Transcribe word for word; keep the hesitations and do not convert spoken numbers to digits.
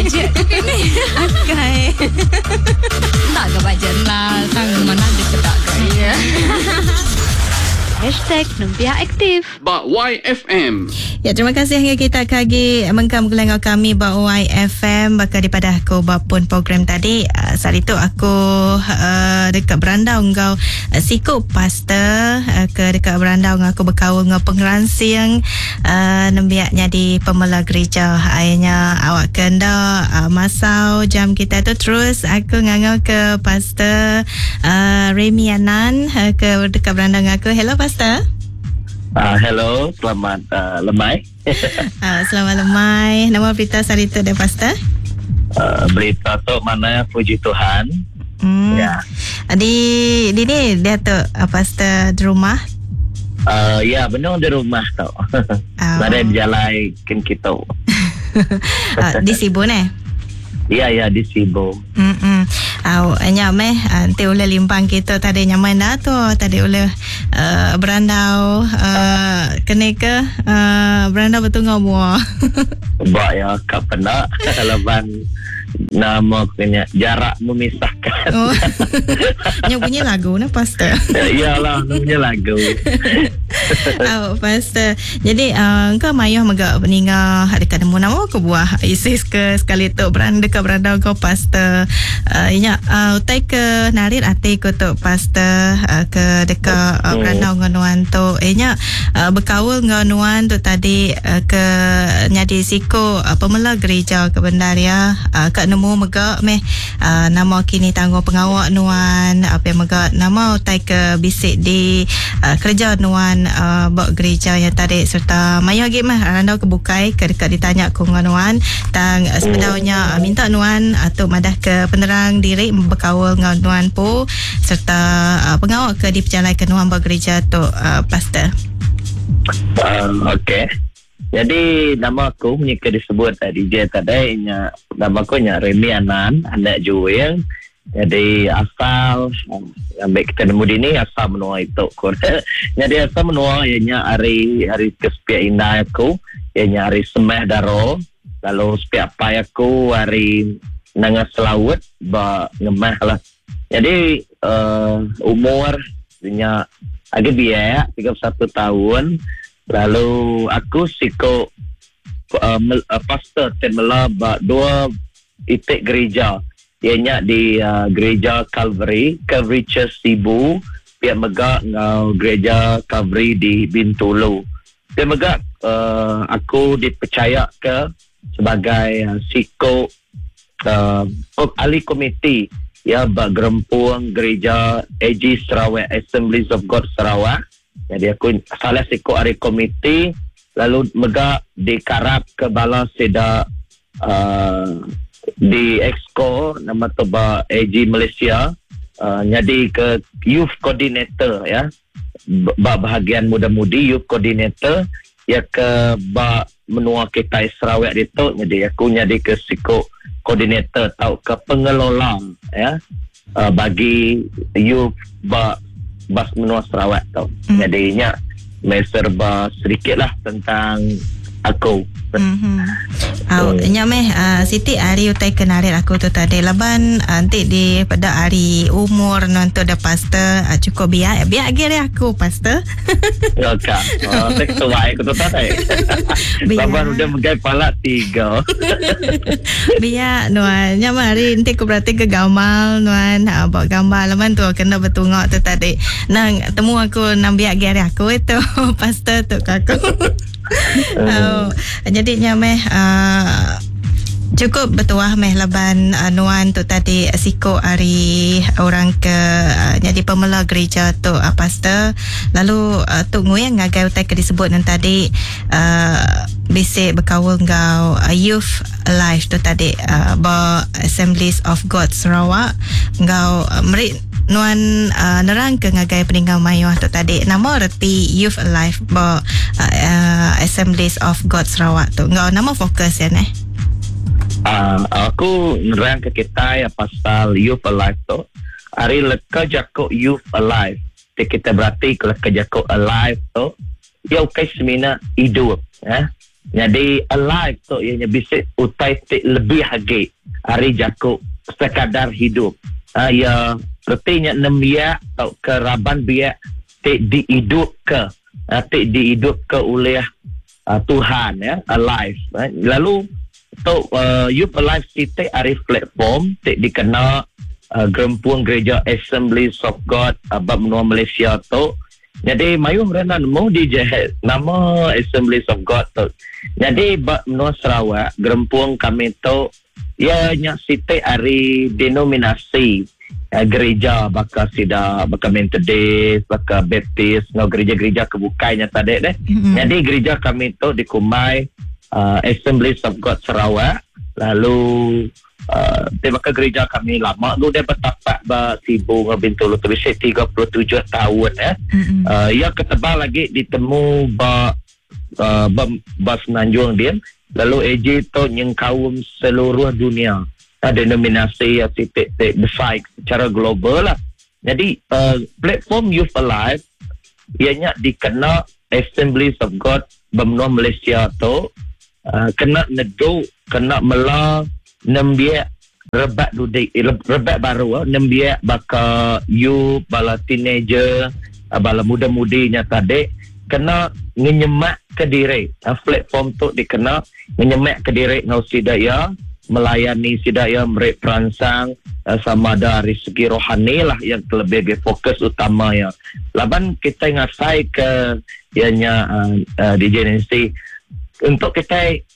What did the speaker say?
bajet ni. Akai. Tak ke bajet lah. Sang mana ada kedak ke. Hashtag Lumpia Aktif. Bak Y F M. Ya, terima kasih hingga kita kagi mengkam gelangau kami Bak Y F M bakal daripada aku bapun program tadi. Uh, saat itu aku uh, dekat berandau ngau uh, sikut pastor uh, ke dekat berandau ngau aku berkawan ngau pengransing uh, nembiaknya di pemela gereja. Akhirnya awak kena uh, masau jam kita tu terus aku ngangau ke pastor uh, Remy Anan uh, ke dekat berandau ngau aku. Hello pastor. Uh, hello, selamat uh, lemai. uh, selamat lemai. Nama berita hari itu deh, Pastor? Uh, berita tu mana puji Tuhan. Hmm. Ya. Di di ni dia tu uh, Pastor di rumah. Uh, ya, benar di rumah tau. Oh. Ada di jalan kin kita. uh, di Sibu ne? Ya, ya di Sibu. Hmm. Au nyameh nanti oleh limpang kita tadi nyaman dah tu tadi oleh uh, berandau uh, kena ke uh, berandau betul ngau buah. Bak ya kap pernah leban nama kena jarak memisahkan. Oh. Nyo bunyi lagu na Pastor. Iyalah namanya lagu. Oh, Pastor. Jadi uh, engkau mayuh megak meninggal dekat nemu nama ke buah Isis ke sekali tu beranda dekat berandau kau Pastor. Uh, inya uh, utai ke narir ate ko tu Pastor uh, ke dekat uh, berandau nganuan tu. Inya uh, berkawal nganuan tu tadi uh, ke nyadi siko uh, pemela gereja ke bendaria uh, kat nemu megak meh uh, nama kini tanggung pengawak nuan apa yang megak nama utai ke bisik di uh, kerja nuan uh, bak gereja yang tadi serta mayu lagi mah randau kebukai ke dekat ditanya ku nuan tang uh, sebenarnya uh, minta nuan atau uh, madah ke penerang diri berkawal dengan nuan pu serta uh, pengawak ke di perjalanan ke nuan bak gereja tu uh, Pastor. Um, okay. Jadi nama aku menyika disebut tadi dia tadi nya nama aku nya Remy Anan anak Juwel. Jadi asal ambil kita nemu di ni asal menua itu ko. Jadi asal menua ianya hari hari kesepiak indah aku ianya hari semeh daro lalu sepiak pai aku hari nanga selawut ba ngemah lah. Jadi uh, umur nya agak biaya tiga puluh satu tahun. Lalu aku siko uh, uh, pastor temela ba dua itik gereja ianya di uh, gereja Calvary Calvary Church Sibu pihak megak ngau gereja Calvary di Bintulu. Dia megak uh, aku dipercaya ke sebagai uh, siko uh, ahli komiti ya ba gerempuang gereja A G Sarawak Assemblies of God Sarawak. Jadi aku salah siko hari komiti lalu megak dikarap ke bala seda uh, di Exco nama tu ba A G Malaysia uh, jadi ke youth coordinator ya ba bahagian muda-mudi youth coordinator ya ke ba menua kita Sarawak itu. Jadi aku jadi ke siko coordinator tau ke pengelola ya uh, bagi youth ba bas menua Sarawak tau. Mm. Jadinya mai serba sedikit lah tentang aku. Mhm. Au nya meh uh, Siti hari utai kenalir aku tu tadi laban uh, nanti di pada hari umur nanti ada pastor uh, cukup biar biar gere aku pastor. Ya kak. Oh, saya ketua aku tu tadi. Laban udah megai pala tiga. Biar nuan nya hari nanti aku berarti ke gamal nuan uh, bawa gambar laban tu kena bertungak tu tadi. Nang temu aku nang biar gere aku itu pastor tu aku. Oh, jadinya meh uh, cukup bertuah meh laban uh, nuan tu tadi uh, siko hari orang ke uh, jadi pemela gereja tu uh, pastor lalu uh, tu nguyang ngagai utai ke disebut nan tadi uh, bisik berkawal ngau uh, youth alive tu tadi uh, ba Assemblies of God Sarawak ngau uh, merit nuan uh, nerang ke ngagai peninggal mayuh tu tadi nama reti Youth Alive ba uh, uh, Assemblies of God Sarawak tu ngau nama fokus ya ne. Uh, aku nerang ke kita ya pasal Youth Alive tu hari leka jako Youth Alive jadi kita berarti leka jako Alive tu dia ukai semina hidup ya Jadi alive tu ianya bisik utai tik lebih lagi hari jakuk sekadar hidup. Uh, ya artinya enam biak atau keraban biak tik dihidup ke uh, tik dihidup ke oleh uh, Tuhan ya, alive. Uh, lalu tu uh, Youth Alive City hari platform tik dikenal uh, Gerempuang Gereja Assemblies of God uh, benua Malaysia tu. Jadi mayuh rena nemu di Jahat nama Assemblies of God tu. Jadi benua Sarawak Gerempuang kami tu ia nyak site hari denominasi uh, gereja bakal sida bakal Methodist bakal Baptist ngau gereja-gereja kebukainya tadi deh. Mm-hmm. Jadi gereja kami tu dikumai uh, Assemblies of God Sarawak. Lalu uh, dia bakal gereja kami lama tu dia bertapak ba Sibu Ngabintulu tu bisa tiga puluh tujuh tahun ya. Mm-hmm. Uh, ia ketebal lagi ditemu ba uh, ba, ba Semenanjung dia. Lalu A J tu yang kaum seluruh dunia. Ada denominasi yang titik besar secara global lah. Jadi uh, platform Youth Alive ianya dikenal Assemblies of God benua Malaysia tu uh, kena nedu kena mela nembiak rebat dudik rebat baru uh, nembiak baka youth bala teenager uh, bala muda-mudinya tadi kena ngenyemak ke diri uh, platform tu dikenal ngenyemak ke diri ngau sidaya melayani sidaya mereka perangsang uh, sama dari segi rohani lah yang lebih fokus utama ya. Laban kita ngasai ke ianya uh, uh, di J N C untuk kita